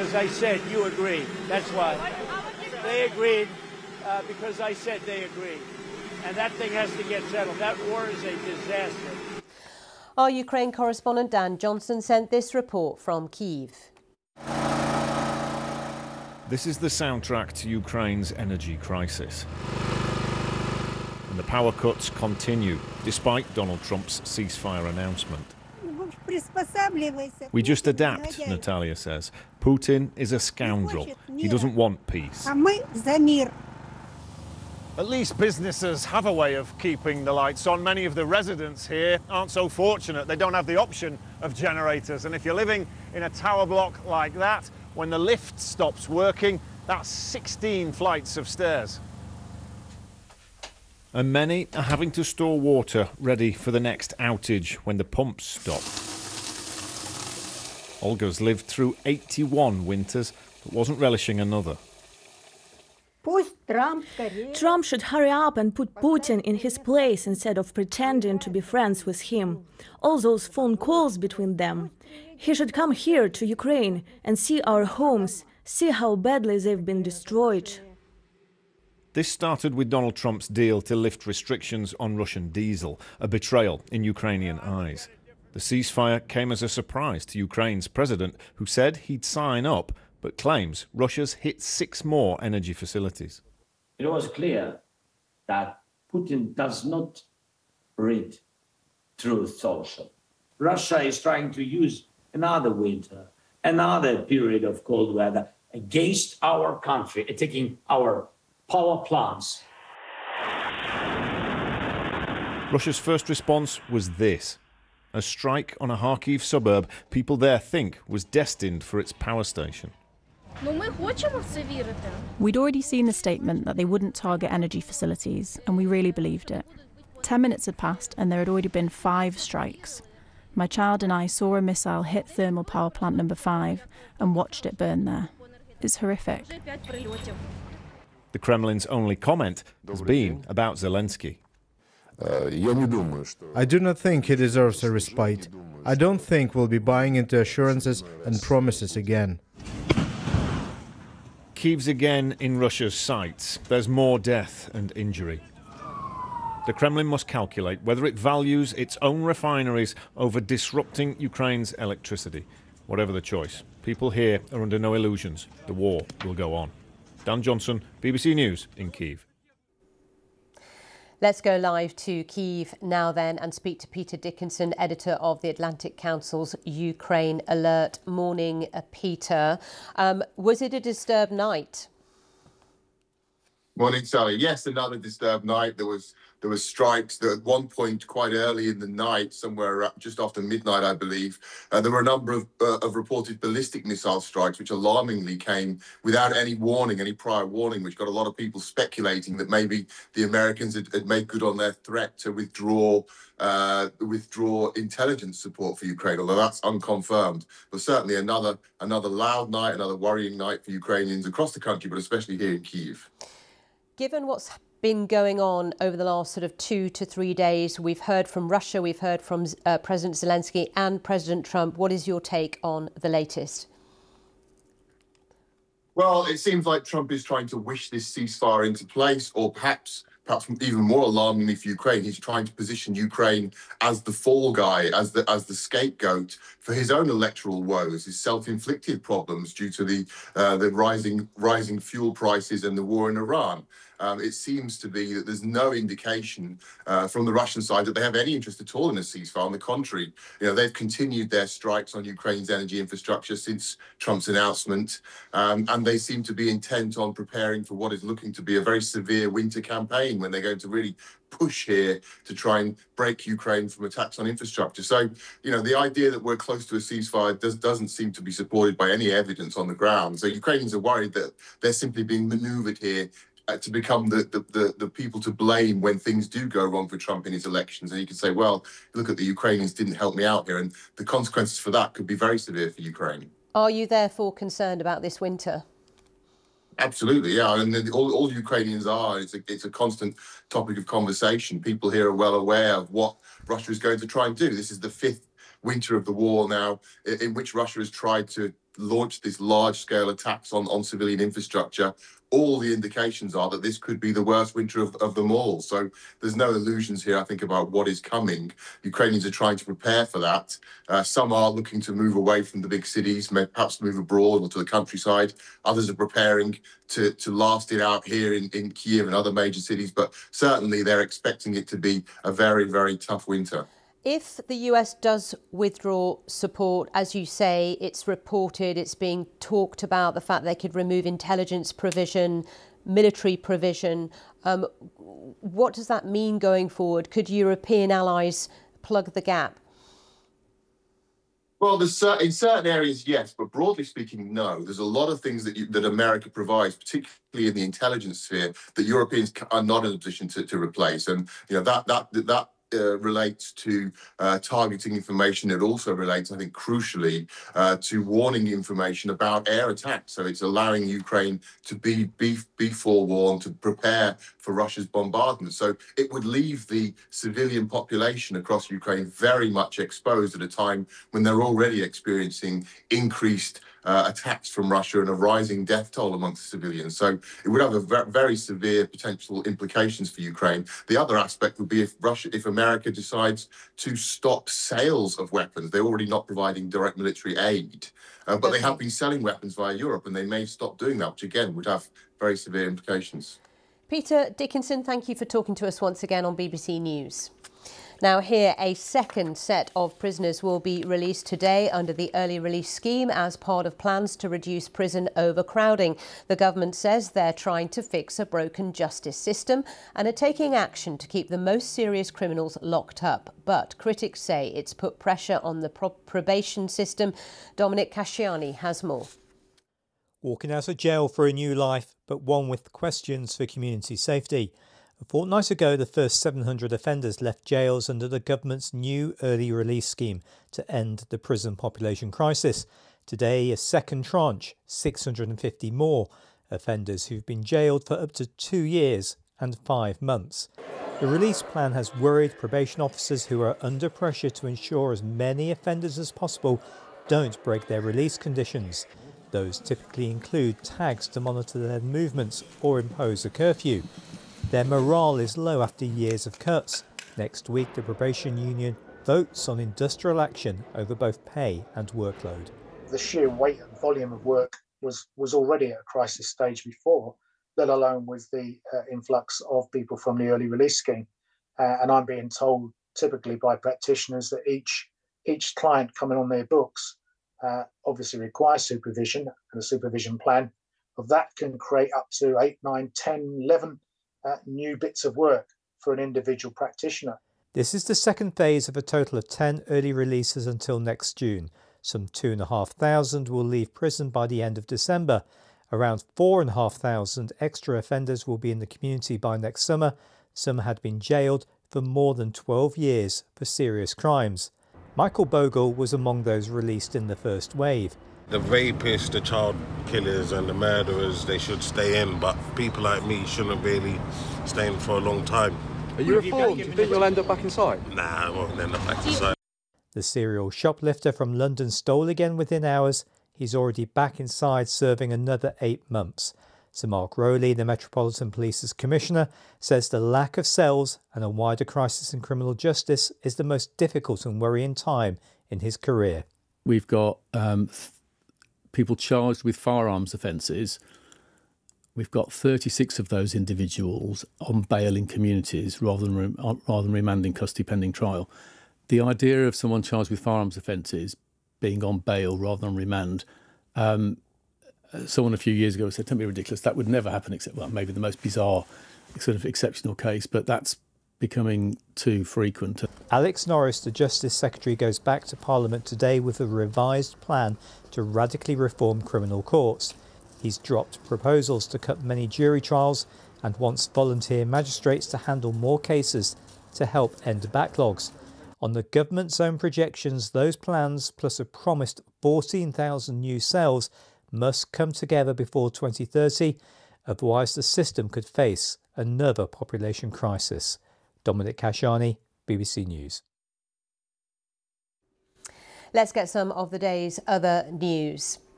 because I said you agreed. That's why. They agreed because I said they agreed. And that thing has to get settled. That war is a disaster. Our Ukraine correspondent Dan Johnson sent this report from Kyiv. This is the soundtrack to Ukraine's energy crisis. And the power cuts continue, despite Donald Trump's ceasefire announcement. We just adapt, Natalia says. Putin is a scoundrel. He doesn't want peace. At least businesses have a way of keeping the lights on. Many of the residents here aren't so fortunate. They don't have the option of generators. And if you're living in a tower block like that, when the lift stops working, that's 16 flights of stairs. And many are having to store water ready for the next outage when the pumps stop. Olga's lived through 81 winters, but wasn't relishing another. Trump should hurry up and put Putin in his place instead of pretending to be friends with him. All those phone calls between them. He should come here to Ukraine and see our homes, see how badly they've been destroyed. This started with Donald Trump's deal to lift restrictions on Russian diesel, a betrayal in Ukrainian eyes. The ceasefire came as a surprise to Ukraine's president, who said he'd sign up, but claims Russia's hit 6 more energy facilities. It was clear that Putin does not read Truth Social. Russia is trying to use another winter, another period of cold weather against our country, attacking our power plants. Russia's first response was this: a strike on a Kharkiv suburb people there think was destined for its power station. We'd already seen the statement that they wouldn't target energy facilities, and we really believed it. 10 minutes had passed and there had already been 5 strikes. My child and I saw a missile hit thermal power plant number 5 and watched it burn there. It's horrific. The Kremlin's only comment has been about Zelensky. I do not think he deserves a respite. I don't think we'll be buying into assurances and promises again. Kyiv's again in Russia's sights. There's more death and injury. The Kremlin must calculate whether it values its own refineries over disrupting Ukraine's electricity. Whatever the choice, people here are under no illusions. The war will go on. Dan Johnson, BBC News in Kyiv. Let's go live to Kyiv now then and speak to Peter Dickinson, editor of the Atlantic Council's Ukraine Alert. Morning, Peter. Was it a disturbed night? Morning, Sally. Yes, another disturbed night. There was strikes at one point quite early in the night, somewhere just after midnight, I believe. There were a number of reported ballistic missile strikes, which alarmingly came without any warning, any prior warning, which got a lot of people speculating that maybe the Americans had made good on their threat to withdraw intelligence support for Ukraine, although that's unconfirmed. But certainly another loud night, another worrying night for Ukrainians across the country, but especially here in Kyiv. Given what's been going on over the last sort of 2 to 3 days, we've heard from Russia, we've heard from President Zelensky and President Trump. What is your take on the latest? Well, it seems like Trump is trying to wish this ceasefire into place, or perhaps even more alarmingly for Ukraine, he's trying to position Ukraine as the fall guy, as the scapegoat for his own electoral woes, his self-inflicted problems due to the rising fuel prices and the war in Iran. It seems to be that there's no indication from the Russian side that they have any interest at all in a ceasefire. On the contrary, they've continued their strikes on Ukraine's energy infrastructure since Trump's announcement, and they seem to be intent on preparing for what is looking to be a very severe winter campaign when they're going to really push here to try and break Ukraine from attacks on infrastructure. So, the idea that we're close to a ceasefire doesn't seem to be supported by any evidence on the ground. So Ukrainians are worried that they're simply being maneuvered here to become the people to blame when things do go wrong for Trump in his elections. And you can say, well, look at the Ukrainians didn't help me out here. And the consequences for that could be very severe for Ukraine. Are you therefore concerned about this winter? Absolutely, yeah. And all Ukrainians are. It's a constant topic of conversation. People here are well aware of what Russia is going to try and do. This is the fifth winter of the war now, in which Russia has tried to launch these large-scale attacks on civilian infrastructure, all the indications are that this could be the worst winter of them all. So there's no illusions here, I think, about what is coming. Ukrainians are trying to prepare for that. Some are looking to move away from the big cities, perhaps move abroad or to the countryside. Others are preparing to last it out here in Kyiv and other major cities. But certainly they're expecting it to be a very, very tough winter. If the US does withdraw support, as you say, it's reported, it's being talked about, the fact they could remove intelligence provision, military provision. What does that mean going forward? Could European allies plug the gap? Well, in certain areas, yes, but broadly speaking, no. There's a lot of things that America provides, particularly in the intelligence sphere, that Europeans are not in a position to replace. And that relates to targeting information. It also relates, I think, crucially, to warning information about air attacks. So it's allowing Ukraine to be forewarned, to prepare for Russia's bombardment. So it would leave the civilian population across Ukraine very much exposed at a time when they're already experiencing increased attacks from Russia and a rising death toll amongst civilians. So it would have a very severe potential implications for Ukraine. The other aspect would be if America decides to stop sales of weapons. They're already not providing direct military aid, but they have been selling weapons via Europe, and they may stop doing that, which again would have very severe implications. Peter Dickinson, thank you for talking to us once again on BBC News. Now here, a second set of prisoners will be released today under the early release scheme as part of plans to reduce prison overcrowding. The government says they're trying to fix a broken justice system and are taking action to keep the most serious criminals locked up. But critics say it's put pressure on the probation system. Dominic Casciani has more. Walking out of jail for a new life, but one with questions for community safety. A fortnight ago, the first 700 offenders left jails under the government's new early release scheme to end the prison population crisis. Today, a second tranche, 650 more offenders who've been jailed for up to 2 years and 5 months. The release plan has worried probation officers who are under pressure to ensure as many offenders as possible don't break their release conditions. Those typically include tags to monitor their movements or impose a curfew. Their morale is low after years of cuts. Next week, the probation union votes on industrial action over both pay and workload. The sheer weight and volume of work was already at a crisis stage before, let alone with the influx of people from the early release scheme. And I'm being told, typically by practitioners, that each client coming on their books obviously requires supervision, and a supervision plan of that can create up to 8, 9, 10, 11 new bits of work for an individual practitioner. This is the second phase of a total of 10 early releases until next June. Some 2,500 will leave prison by the end of December. Around 4,500 extra offenders will be in the community by next summer. Some had been jailed for more than 12 years for serious crimes. Michael Bogle was among those released in the first wave. The rapists, the child killers and the murderers, they should stay in, but people like me shouldn't really stay in for a long time. Are you reformed? Do you think you'll end up back inside? Nah, I won't end up back inside. The serial shoplifter from London stole again within hours. He's already back inside serving another 8 months. Sir Mark Rowley, the Metropolitan Police's Commissioner, says the lack of cells and a wider crisis in criminal justice is the most difficult and worrying time in his career. We've got people charged with firearms offences. We've got 36 of those individuals on bail in communities rather than remand in custody pending trial. The idea of someone charged with firearms offences being on bail rather than remand, someone a few years ago said, "Don't be ridiculous. That would never happen except, well, maybe the most bizarre sort of exceptional case," but that's becoming too frequent. Alex Norris, the Justice Secretary, goes back to Parliament today with a revised plan to radically reform criminal courts. He's dropped proposals to cut many jury trials and wants volunteer magistrates to handle more cases to help end backlogs. On the government's own projections, those plans, plus a promised 14,000 new cells, must come together before 2030, otherwise the system could face another population crisis. Dominic Casciani, BBC News. Let's get some of the day's other news.